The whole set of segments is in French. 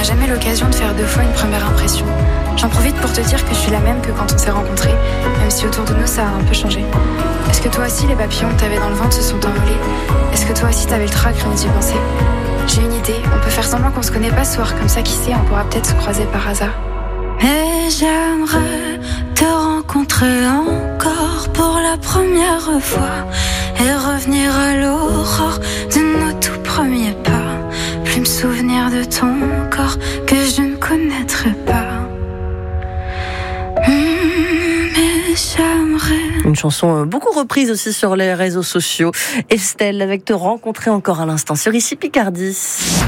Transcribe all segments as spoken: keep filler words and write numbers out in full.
jamais l'occasion de faire deux fois une première impression. J'en profite pour te dire que je suis la même que quand on s'est rencontrés, même si autour de nous ça a un peu changé. Est-ce que toi aussi les papillons que t'avais dans le ventre se sont envolés? Est-ce que toi aussi t'avais le trac rien d'y penser? J'ai une idée, on peut faire semblant qu'on se connaît pas ce soir, comme ça qui sait, on pourra peut-être se croiser par hasard. Et j'aimerais te rencontrer encore pour la première fois et revenir à l'aurore de nos tout premiers pas. Plus me souvenir de ton corps que je ne connaîtrais pas. Une chanson beaucoup reprise aussi sur les réseaux sociaux. Estelle avec Te rencontrer encore à l'instant sur Ici Picardie.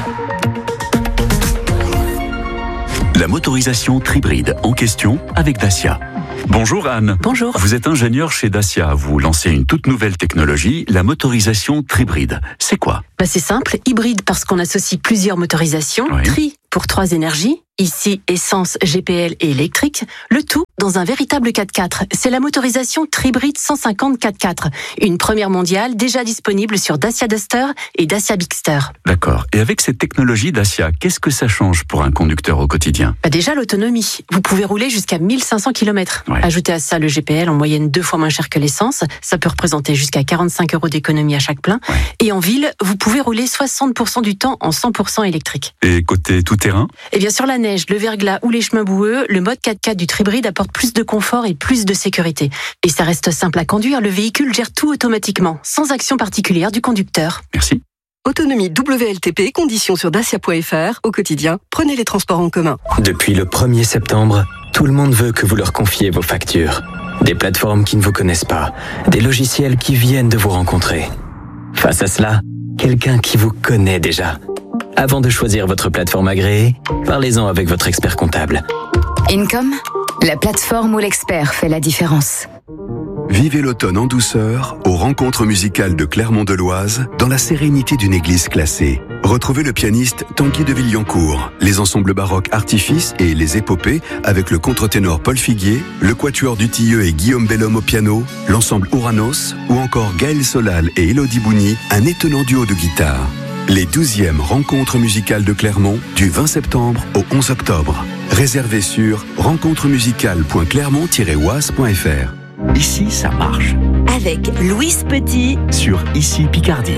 La motorisation Tribride en question avec Dacia. Bonjour Anne. Bonjour. Vous êtes ingénieur chez Dacia. Vous lancez une toute nouvelle technologie, la motorisation Tribride. C'est quoi? Bah c'est simple, hybride parce qu'on associe plusieurs motorisations, Oui. tri pour trois énergies, ici essence, G P L et électrique, le tout dans un véritable quatre-quatre. C'est la motorisation Tribride cent cinquante quatre-quatre, une première mondiale déjà disponible sur Dacia Duster et Dacia Bigster. D'accord. Et avec cette technologie Dacia, qu'est-ce que ça change pour un conducteur au quotidien? Bah déjà l'autonomie, vous pouvez rouler jusqu'à mille cinq cents kilomètres. Ouais. Ajoutez à ça le G P L en moyenne deux fois moins cher que l'essence, ça peut représenter jusqu'à quarante-cinq euros d'économie à chaque plein. Ouais. Et en ville, vous pouvez rouler soixante pour cent du temps en cent pour cent électrique. Et côté tout-terrain? Et bien sur la neige, le verglas ou les chemins boueux, le mode quatre-quatre du Tribride apporte plus de confort et plus de sécurité. Et ça reste simple à conduire, le véhicule gère tout automatiquement, sans action particulière du conducteur. Merci. Autonomie W L T P, conditions sur dacia point f r. Au quotidien, prenez les transports en commun. Depuis le premier septembre, tout le monde veut que vous leur confiez vos factures. Des plateformes qui ne vous connaissent pas, des logiciels qui viennent de vous rencontrer. Face à cela, quelqu'un qui vous connaît déjà. Avant de choisir votre plateforme agréée, parlez-en avec votre expert comptable. Income, la plateforme où l'expert fait la différence. Vivez l'automne en douceur aux rencontres musicales de Clermont-de-Loise dans la sérénité d'une église classée. Retrouvez le pianiste Tanguy de Villancourt, les ensembles baroques Artifice et les épopées avec le contre-ténor Paul Figuier, le quatuor du Tilleux et Guillaume Bellhomme au piano, l'ensemble Ouranos ou encore Gaël Solal et Élodie Bougny, un étonnant duo de guitare. Les douzièmes rencontres musicales de Clermont du vingt septembre au onze octobre. Réservez sur rencontre musicale point clermont tiret oise point f r. Ici, ça marche. Avec Louise Petit Sur Ici Picardie.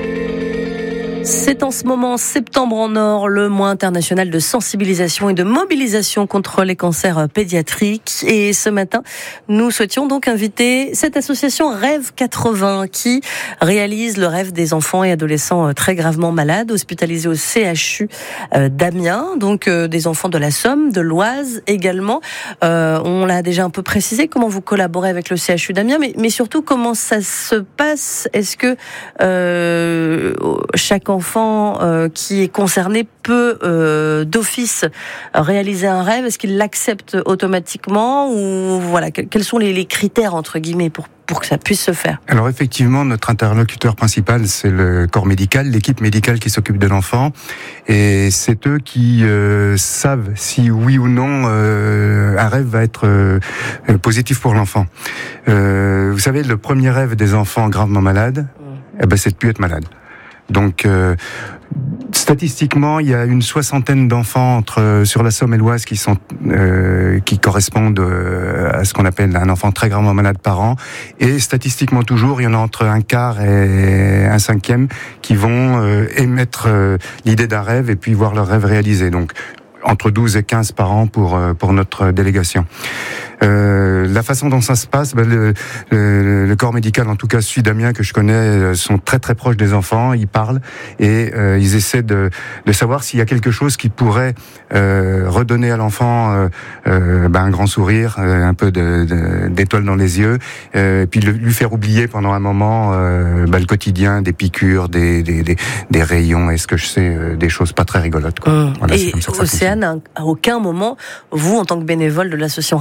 C'est en ce moment, septembre en or, le mois international de sensibilisation et de mobilisation contre les cancers pédiatriques. Et ce matin, nous souhaitions donc inviter cette association Rêve quatre-vingts qui réalise le rêve des enfants et adolescents très gravement malades, hospitalisés au C H U d'Amiens, donc des enfants de la Somme, de l'Oise également. Euh, on l'a déjà un peu précisé, comment vous collaborez avec le C H U d'Amiens, mais, mais surtout comment ça se passe. Est-ce que euh, chaque enfant enfant euh, qui est concerné peut euh, d'office réaliser un rêve? Est-ce qu'il l'accepte automatiquement ou voilà, quels sont les, les critères entre guillemets pour pour que ça puisse se faire? Alors effectivement, notre interlocuteur principal, c'est le corps médical, l'équipe médicale qui s'occupe de l'enfant, et c'est eux qui euh, savent si oui ou non euh, un rêve va être euh, positif pour l'enfant. Euh, vous savez, le premier rêve des enfants gravement malades, mmh. eh ben, c'est de plus être malade. Donc, euh, statistiquement, il y a une soixantaine d'enfants entre sur la Somme et l'Oise qui sont euh, qui correspondent euh, à ce qu'on appelle un enfant très gravement malade par an. Et statistiquement toujours, il y en a entre un quart et un cinquième qui vont euh, émettre euh, l'idée d'un rêve et puis voir leur rêve réalisé. Donc, entre douze et quinze par an pour pour notre délégation. Euh, la façon dont ça se passe, ben le, le, le corps médical, en tout cas celui d'Amiens que je connais, sont très très proches des enfants, ils parlent et euh, ils essaient de, de savoir s'il y a quelque chose qui pourrait euh, redonner à l'enfant euh, euh, ben un grand sourire, euh, un peu de, de, d'étoiles dans les yeux, euh, et puis le, lui faire oublier pendant un moment euh, ben le quotidien, des piqûres, des, des, des, des rayons, est-ce que je sais, euh, des choses pas très rigolotes, quoi. Mmh. Voilà, et Océane, à aucun moment, vous en tant que bénévole de l'association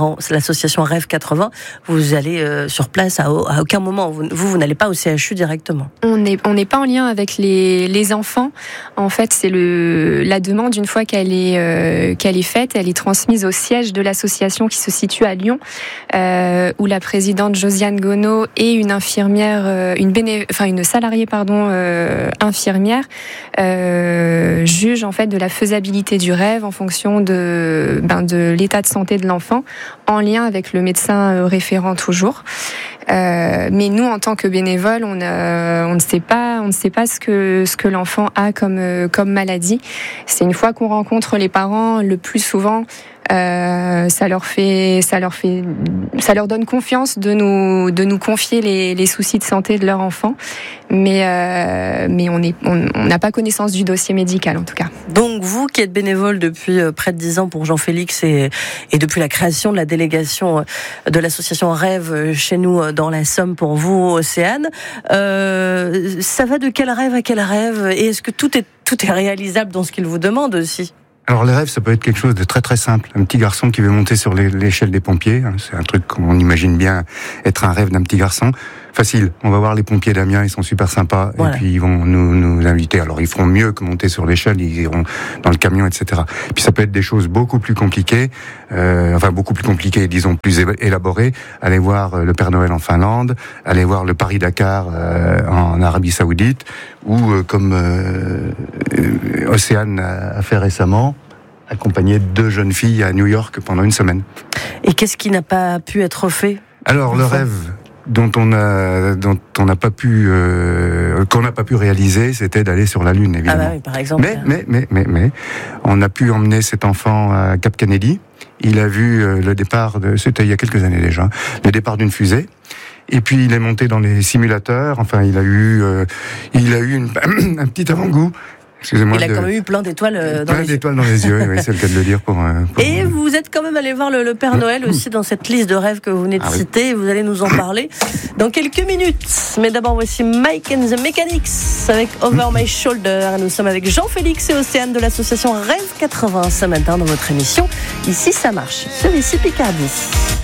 l'association Rêve quatre-vingts, vous allez euh, sur place à, à aucun moment. Vous, vous, vous n'allez pas au C H U directement. On n'est on n'est pas en lien avec les, les enfants. En fait, c'est le, la demande, une fois qu'elle est, euh, qu'elle est faite, elle est transmise au siège de l'association qui se situe à Lyon, euh, où la présidente Josiane Gonneau et une infirmière, euh, une, béné, enfin, une salariée pardon, euh, infirmière euh, jugent en fait de la faisabilité du rêve en fonction de, ben, de l'état de santé de l'enfant, en lien avec le médecin référent toujours. Euh, mais nous, en tant que bénévoles, on, euh, on ne sait pas, on ne sait pas ce que ce que l'enfant a comme euh, comme maladie. C'est une fois qu'on rencontre les parents, le plus souvent, euh, ça leur fait, ça leur fait, ça leur donne confiance de nous de nous confier les, les soucis de santé de leur enfant. Mais euh, mais on est, on n'a pas connaissance du dossier médical en tout cas. Donc vous qui êtes bénévole depuis près de dix ans pour Jean-Félix et et depuis la création de la délégation de l'association Rêve chez nous dans la Somme pour vous, Océane, euh, ça va de quel rêve à quel rêve, et est-ce que tout est tout est réalisable dans ce qu'il vous demande aussi? Alors les rêves, ça peut être quelque chose de très très simple. Un petit garçon qui veut monter sur l'échelle des pompiers, c'est un truc qu'on imagine bien être un rêve d'un petit garçon. Facile, on va voir les pompiers d'Amiens, ils sont super sympas, voilà. Et puis ils vont nous, nous inviter. Alors ils feront mieux que monter sur l'échelle, ils iront dans le camion, et cetera. Puis ça peut être des choses beaucoup plus compliquées, euh, enfin beaucoup plus compliquées, disons plus élaborées. Aller voir le Père Noël en Finlande, aller voir le Paris-Dakar euh, en Arabie Saoudite, ou euh, comme euh, Océane a fait récemment, accompagner deux jeunes filles à New York pendant une semaine. Et qu'est-ce qui n'a pas pu être fait? Alors le rêve dont on a dont on n'a pas pu euh, qu'on n'a pas pu réaliser, c'était d'aller sur la Lune, évidemment. Ah bah oui, par exemple. Mais mais mais mais mais on a pu emmener cet enfant à Cap Kennedy. Il a vu euh, le départ de, c'était il y a quelques années déjà, le départ d'une fusée. Et puis il est monté dans les simulateurs. Enfin, il a eu euh, il a eu une, un petit avant-goût. Excusez-moi. Il a de... quand même eu plein d'étoiles dans plein les d'étoiles yeux. dans les yeux, oui, c'est le cas de le dire. Pour, pour... Et vous êtes quand même allé voir le, le Père Noël aussi dans cette liste de rêves que vous venez de ah, citer. Oui. Vous allez nous en parler dans quelques minutes. Mais d'abord, voici Mike and the Mechanics avec Over My Shoulder. Et nous sommes avec Jean-Félix et Océane de l'association Rêve quatre-vingts ce matin dans votre émission. Ici, ça marche. Sur ici Picardie.